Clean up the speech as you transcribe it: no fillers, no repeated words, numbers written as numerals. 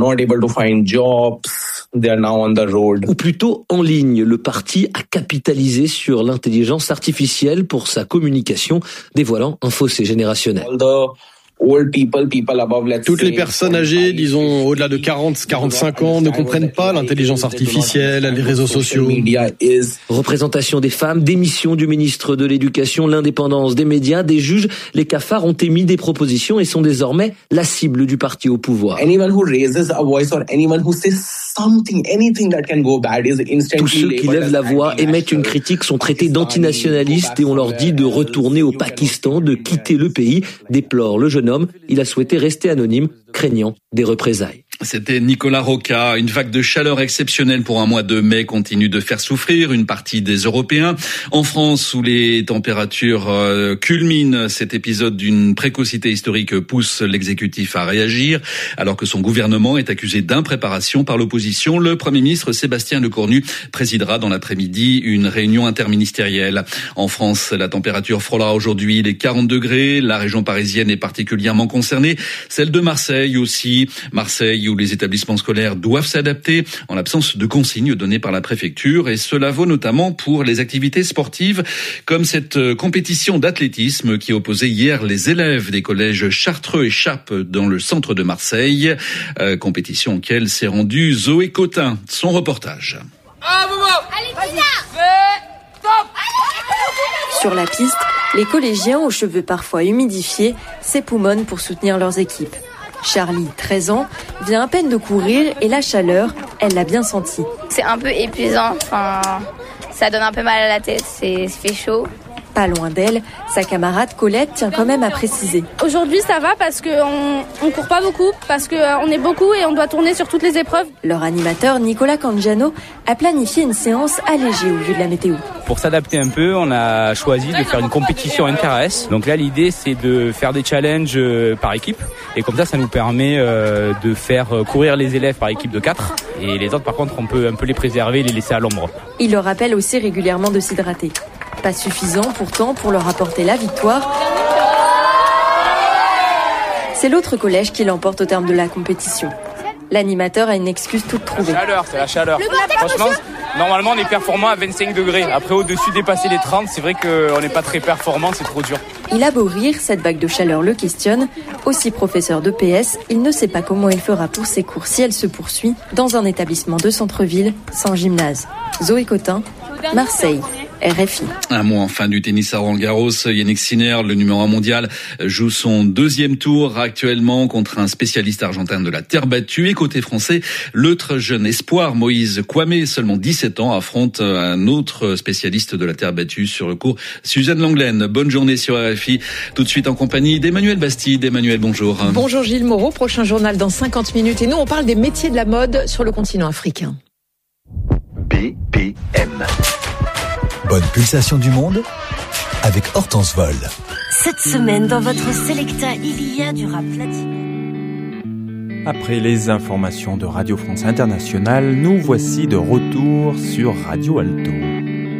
not able to find jobs. They are now on the road. Ou plutôt en ligne, le parti a capitalisé sur l'intelligence artificielle pour sa communication, dévoilant un fossé générationnel. Toutes les personnes âgées, disons au-delà de 40-45 ans, ne comprennent pas l'intelligence artificielle, les réseaux sociaux. Représentation des femmes, démission du ministre de l'Éducation, l'indépendance des médias, des juges, les cafards ont émis des propositions et sont désormais la cible du parti au pouvoir. Tous ceux qui lèvent la voix, émettent une critique, sont traités d'antinationalistes et on leur dit de retourner au Pakistan, de quitter le pays, déplore le jeune homme. Il a souhaité rester anonyme, craignant des représailles. C'était Nicolas Roca. Une vague de chaleur exceptionnelle pour un mois de mai continue de faire souffrir une partie des Européens. En France, où les températures culminent, cet épisode d'une précocité historique pousse l'exécutif à réagir. Alors que son gouvernement est accusé d'impréparation par l'opposition, le Premier ministre Sébastien Lecornu présidera dans l'après-midi une réunion interministérielle. En France, la température frôlera aujourd'hui les 40 degrés. La région parisienne est particulièrement concernée. Celle de Marseille aussi. Marseille, où les établissements scolaires doivent s'adapter en l'absence de consignes données par la préfecture. Et cela vaut notamment pour les activités sportives, comme cette compétition d'athlétisme qui opposait hier les élèves des collèges Chartreux et Chappe dans le centre de Marseille. Compétition auquel s'est rendue Zoé Cotin. Son reportage. Sur la piste, les collégiens aux cheveux parfois humidifiés s'époumonnent pour soutenir leurs équipes. Charlie, 13 ans, vient à peine de courir et la chaleur, elle l'a bien senti. C'est un peu épuisant, ça donne un peu mal à la tête, c'est fait chaud. Pas loin d'elle, sa camarade Colette tient quand même à préciser. Aujourd'hui ça va parce qu'on court pas beaucoup, parce qu'on est beaucoup et on doit tourner sur toutes les épreuves. Leur animateur Nicolas Cangiano a planifié une séance allégée au vu de la météo. Pour s'adapter un peu, on a choisi de faire une compétition inter-AS. Donc là, l'idée, c'est de faire des challenges par équipe. Et comme ça nous permet de faire courir les élèves par équipe de 4. Et les autres, par contre, on peut un peu les préserver et les laisser à l'ombre. Il leur rappelle aussi régulièrement de s'hydrater. Pas suffisant pourtant pour leur apporter la victoire. C'est l'autre collège qui l'emporte au terme de la compétition. L'animateur a une excuse toute trouvée. C'est la chaleur. Franchement, normalement on est performant à 25 degrés. Après au-dessus dépasser les 30, c'est vrai qu'on n'est pas très performant, c'est trop dur. Il a beau rire, cette vague de chaleur le questionne. Aussi professeur de PS, il ne sait pas comment il fera pour ses cours si elle se poursuit dans un établissement de centre-ville sans gymnase. Zoé Cotin, Marseille. RFI. Un mot enfin du tennis à Roland-Garros. Yannick Sinner, le numéro 1 mondial, joue son deuxième tour actuellement contre un spécialiste argentin de la terre battue. Et côté français, l'autre jeune espoir, Moïse Kouamé, seulement 17 ans, affronte un autre spécialiste de la terre battue sur le court, Suzanne Langlaine. Bonne journée sur RFI. Tout de suite en compagnie d'Emmanuel Bastide. Emmanuel, bonjour. Bonjour Gilles Moreau. Prochain journal dans 50 minutes. Et nous, on parle des métiers de la mode sur le continent africain. BPM. Bonne pulsation du monde avec Hortense Vol. Cette semaine, dans votre Selecta, il y a du rap latino. Après les informations de Radio France Internationale, nous voici de retour sur Radio Alto.